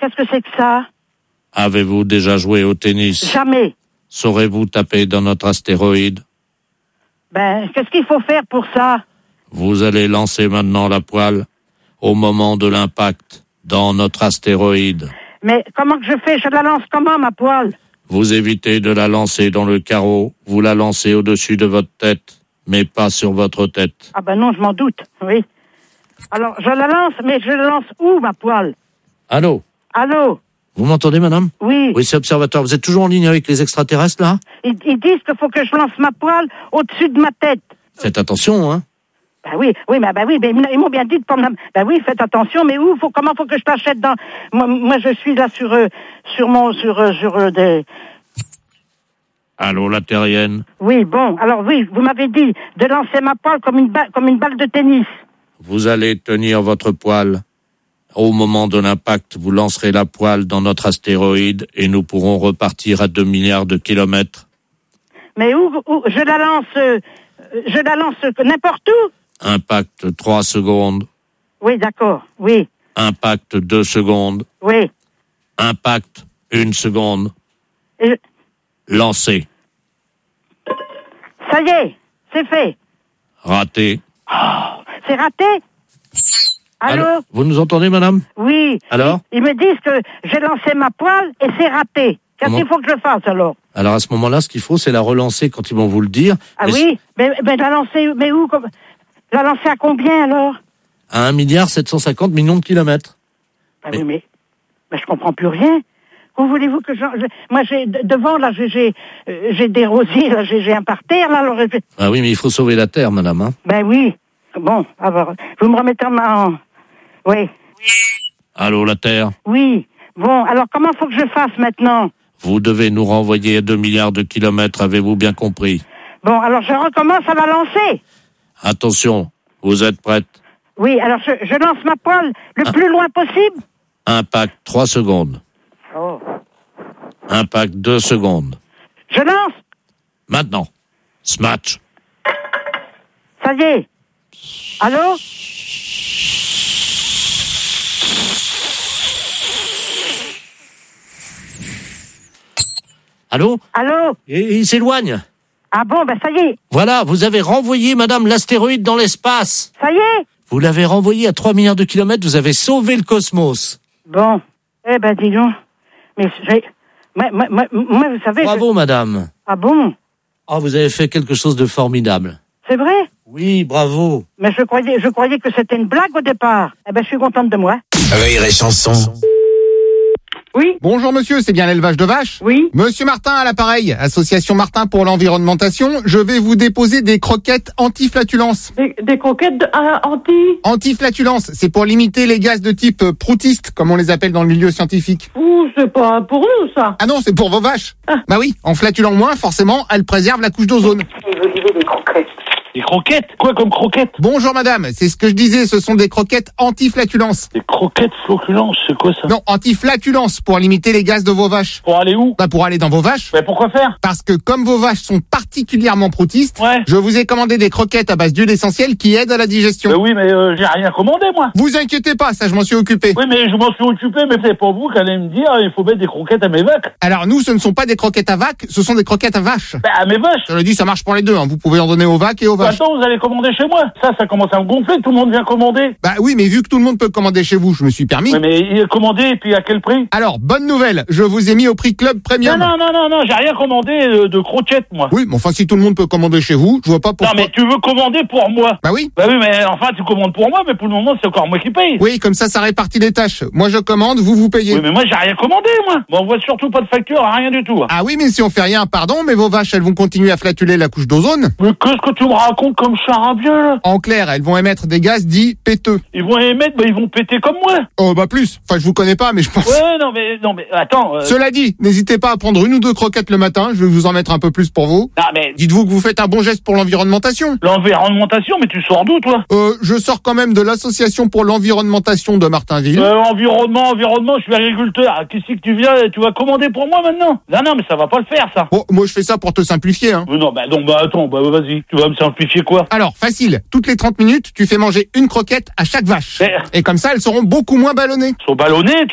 Qu'est-ce que c'est que ça? Avez-vous déjà joué au tennis? Jamais. Saurez-vous taper dans notre astéroïde? Ben, qu'est-ce qu'il faut faire pour ça? Vous allez lancer maintenant la poêle au moment de l'impact dans notre astéroïde. Mais comment que je fais? Je la lance comment, ma poêle? Vous évitez de la lancer dans le carreau, vous la lancez au-dessus de votre tête, mais pas sur votre tête. Ah ben non, je m'en doute, oui. Alors, je la lance, mais je la lance où, ma poêle? Allô? Allô? Vous m'entendez, madame? Oui. Oui, c'est Observatoire. Vous êtes toujours en ligne avec les extraterrestres, là? Ils disent qu'il faut que je lance ma poêle au-dessus de ma tête. Faites attention, hein? Ben oui, mais ils m'ont bien dit de prendre Ben oui, faites attention, mais où? Comment faut que je t'achète dans... Moi, je suis là sur des... Allô, la terrienne? Oui, bon, alors oui, vous m'avez dit de lancer ma poêle comme une balle de tennis. Vous allez tenir votre poêle. Au moment de l'impact, vous lancerez la poêle dans notre astéroïde et nous pourrons repartir à 2 milliards de kilomètres. Mais où je la lance n'importe où? Impact 3 secondes. Oui, d'accord, oui. Impact 2 secondes. Oui. Impact 1 seconde. Lancé. Ça y est, c'est fait. Raté. Oh, c'est raté? Allô? Vous nous entendez, madame? Oui. Alors? Ils me disent que j'ai lancé ma poêle et c'est raté. Qu'est-ce qu'il faut que je fasse alors? Alors à ce moment-là, ce qu'il faut, c'est la relancer quand ils vont vous le dire. Ah oui? Mais la lancer, mais où? La lancer à combien alors? À 1,750 milliard de kilomètres. Ah oui, mais je comprends plus rien. Où voulez-vous que moi j'ai devant là j'ai des rosiers là, j'ai un parterre là alors. Ah oui, mais il faut sauver la terre, madame, hein. Ben oui. Bon, alors vous me remettez en... Oui. Allô, la terre? Oui. Bon, alors comment faut que je fasse maintenant? Vous devez nous renvoyer à 2 milliards de kilomètres, avez-vous bien compris? Bon, alors je recommence à la lancer. Attention, vous êtes prête? Oui, alors je lance ma poêle le plus loin possible. Impact 3 secondes. Oh. Impact 2 secondes. Je lance. Maintenant. Smash. Ça y est. Allô? Allô? Allô? Et il s'éloigne. Ah bon, ben ça y est. Voilà, vous avez renvoyé, madame, l'astéroïde dans l'espace. Ça y est? Vous l'avez renvoyé à 3 milliards de kilomètres, vous avez sauvé le cosmos. Bon. Eh ben, dis donc. Mais moi, vous savez... Bravo, madame. Ah bon? Oh, vous avez fait quelque chose de formidable. C'est vrai? Oui, bravo. Mais je croyais que c'était une blague au départ. Eh ben, je suis contente de moi. Rire et chanson. Oui? Bonjour monsieur, c'est bien l'élevage de vaches? Oui? Monsieur Martin à l'appareil, Association Martin pour l'environnementation, je vais vous déposer des croquettes anti-flatulence. Des croquettes Anti-flatulence, c'est pour limiter les gaz de type proutiste, comme on les appelle dans le milieu scientifique. Ouh, c'est pas pour nous, ça. Ah non, c'est pour vos vaches. Bah oui, en flatulant moins, forcément, elles préservent la couche d'ozone. Il veut dire des croquettes. Des croquettes? Quoi comme croquettes? Bonjour madame, c'est ce que je disais, ce sont des croquettes anti-flatulence. Des croquettes flocculence, c'est quoi ça? Non, anti-flatulence, pour limiter les gaz de vos vaches. Pour aller où? Bah pour aller dans vos vaches. Mais pourquoi faire? Parce que comme vos vaches sont particulièrement proutistes, Ouais. je vous ai commandé des croquettes à base d'huile essentielle qui aident à la digestion. Ben oui, mais j'ai rien commandé, moi. Vous inquiétez pas, ça je m'en suis occupé. Oui, mais je m'en suis occupé, mais c'est pas vous qui allez me dire il faut mettre des croquettes à mes vaches. Alors nous, ce ne sont pas des croquettes à vaques, ce sont des croquettes à vaches. Ben à mes vaches. Je le dis, ça marche pour les deux, hein. Vous pouvez en donner aux vaques et aux vaches. Attends, vous allez commander chez moi. Ça commence à me gonfler, tout le monde vient commander. Bah oui, mais vu que tout le monde peut commander chez vous, je me suis permis. Oui, mais commander, et puis à quel prix? Alors, bonne nouvelle, je vous ai mis au prix Club Premium. Non, j'ai rien commandé de croquettes, moi. Oui, mais enfin, si tout le monde peut commander chez vous, je vois pas pourquoi. Non, mais tu veux commander pour moi? Bah oui. Bah oui, mais enfin, tu commandes pour moi, mais pour le moment, c'est encore moi qui paye. Oui, comme ça répartit les tâches. Moi, je commande, vous payez. Oui, mais moi, j'ai rien commandé, moi. Bon, on voit surtout pas de facture, rien du tout. Ah oui, mais si on fait rien, pardon, mais vos vaches, elles vont continuer à flatuler la couche d'ozone. Mais qu'est-ce que tu me racontes comme charabia, là? En clair, elles vont émettre des gaz dits péteux. Ils vont émettre, bah ils vont péter comme moi. Oh bah plus. Enfin, je vous connais pas, mais je pense. Ouais, non mais attends. Cela dit, n'hésitez pas à prendre 1 ou 2 croquettes le matin. Je vais vous en mettre un peu plus pour vous. Non mais Dites-vous que vous faites un bon geste pour l'environnementation. l'environnementation, mais tu sors d'où, toi? Je sors quand même de l'association pour l'environnementation de Martinville. Environnement, je suis agriculteur. Qu'est-ce que tu viens, tu vas commander pour moi maintenant? Non, mais ça va pas le faire, ça. Bon, moi je fais ça pour te simplifier, hein. Non, attends, vas-y, tu vas me simplifier quoi? Alors, facile. Toutes les 30 minutes, tu fais manger une croquette à chaque vache. Mais- Et comme ça, elles seront beaucoup moins ballonnées. Ils sont ballonnés,